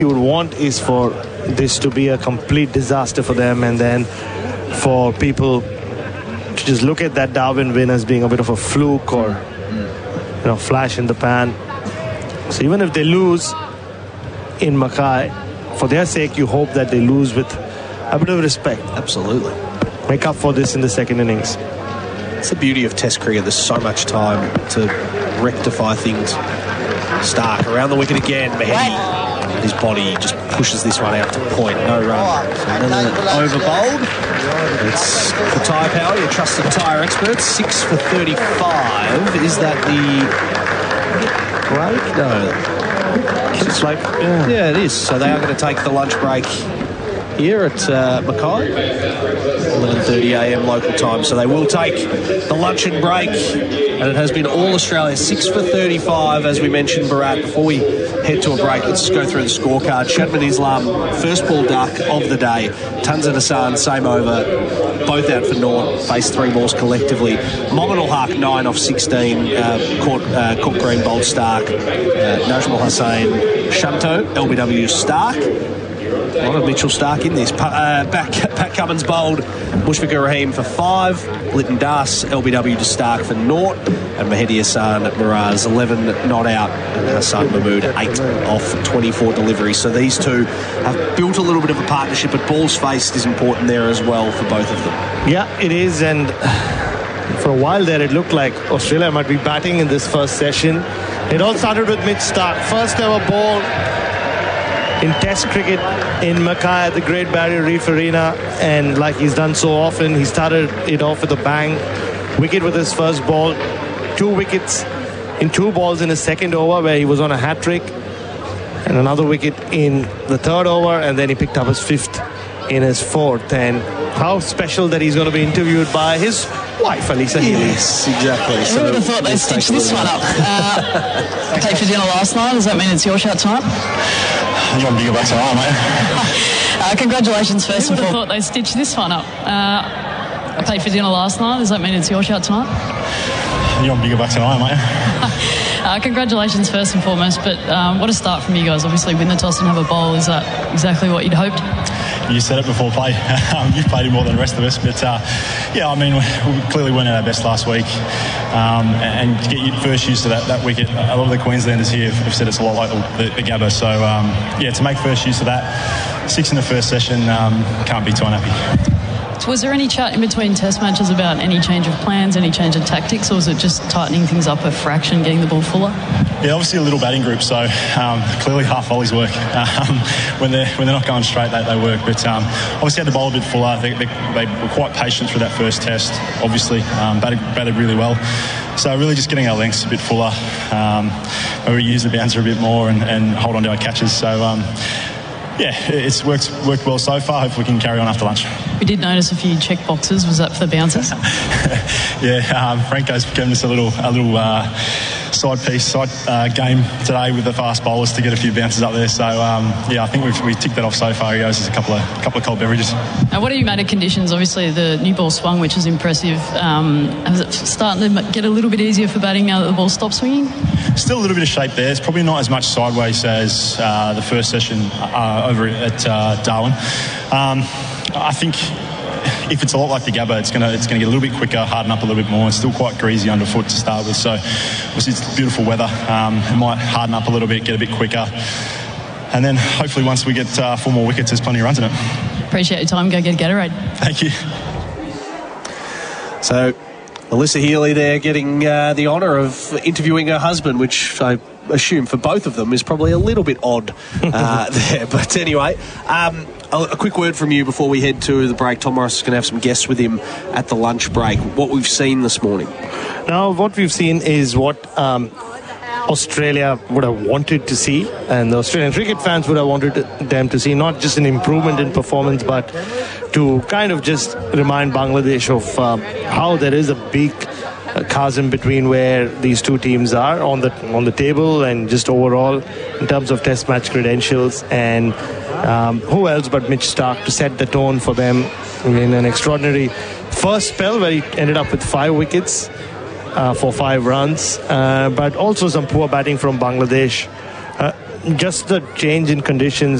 you would want is for this to be a complete disaster for them, and then for people to just look at that Darwin win as being a bit of a fluke or flash in the pan. So even if they lose in Mackay, for their sake, you hope that they lose with a bit of respect. Absolutely. Make up for this in the second innings. It's the beauty of Test cricket. There's so much time to rectify things. Stark around the wicket again. Mahedi. His body just pushes this one out to point. No run. So over bowled. It's for tyre power, your trusted tyre experts. 6 for 35. Is that the break? No. It's like, yeah, it is. So they are going to take the lunch break here at Mackay, 11:30am local time. So they will take the luncheon break, and it has been all Australia. 6 for 35, as we mentioned, Bharat. Before we head to a break, let's just go through the scorecard. Shadman Islam, first ball duck of the day. Tanzan Hassan, same over, both out for naught, faced 3 balls collectively. Mohamed Al-Haq, 9 off 16, caught green, bowled Stark. Najmul Hussain, Shanto, LBW Stark. A lot of Mitchell Stark in this. Pat Cummins bowled Mushfiqur Rahim for 5. Lytton Das, LBW to Stark for naught. And Mahedi Hassan Miraz, 11 not out. And Hassan Mahmood, 8 off 24 deliveries. So these two have built a little bit of a partnership, but balls faced is important there as well for both of them. Yeah, it is. And for a while there, it looked like Australia might be batting in this first session. It all started with Mitch Stark. First ever ball in Test cricket in Mackay at the Great Barrier Reef Arena, and like he's done so often, he started it off with a bang. Wicket with his first ball, 2 wickets in 2 balls in his second over where he was on a hat-trick, and another wicket in the third over, and then he picked up his 5th in his 4th. And how special that he's going to be interviewed by his wife, Alyssa Healy. Yes, exactly. I would have thought they'd stitch this one up. Paid for dinner last night. Does that mean it's your shout tonight? You want to go back tonight, mate? Congratulations first and foremost. I would have thought they'd stitch this one up. I paid for dinner last night. Does that mean it's your shout tonight? You want to go back tonight, mate? Congratulations first and foremost, but what a start from you guys. Obviously win the toss and have a bowl. Is that exactly what you'd hoped? You said it before play. You've played it more than the rest of us, but yeah, I mean, we clearly weren't at our best last week, and to get you first used to that wicket, a lot of the Queenslanders here have said it's a lot like the Gabba, so yeah, to make first use of that, 6 in the first session, can't be too unhappy. Was there any chat in between test matches about any change of plans, any change of tactics, or was it just tightening things up a fraction, getting the ball fuller? Yeah, obviously a little batting group, so clearly half volleys work. When they're not going straight, they work. But obviously had the bowl a bit fuller. They were quite patient through that first test. Obviously batted really well. So really just getting our lengths a bit fuller. We use the bouncer a bit more and hold on to our catches. So yeah, it's worked well so far. Hopefully we can carry on after lunch. We did notice a few check boxes. Was that for the bouncers? Yeah, Franco's given us a little side game today with the fast bowlers to get a few bounces up there. So yeah, I think we've ticked that off so far. He owes us a couple of cold beverages. And what have you made of conditions? Obviously the new ball swung, which is impressive. Is it starting to get a little bit easier for batting now that the ball stops swinging? Still a little bit of shape there. It's probably not as much sideways as the first session over at Darwin. I think if it's a lot like the Gabba, it's going to get a little bit quicker, harden up a little bit more. It's still quite greasy underfoot to start with, so obviously it's beautiful weather. It might harden up a little bit, get a bit quicker, and then hopefully once we get 4 more wickets, there's plenty of runs in it. Appreciate your time. Go get a Gatorade. Thank you. So Alyssa Healy there getting the honour of interviewing her husband, which I assume for both of them is probably a little bit odd there. But anyway, a quick word from you before we head to the break. Tom Morris is going to have some guests with him at the lunch break. What we've seen this morning. Now, what we've seen is what Australia would have wanted to see, and the Australian cricket fans would have wanted them to see, not just an improvement in performance, but to kind of just remind Bangladesh of how there is a big chasm between where these two teams are on the table and just overall in terms of test match credentials. And who else but Mitch Stark to set the tone for them in an extraordinary first spell where he ended up with 5 wickets for 5 runs, but also some poor batting from Bangladesh. just the change in conditions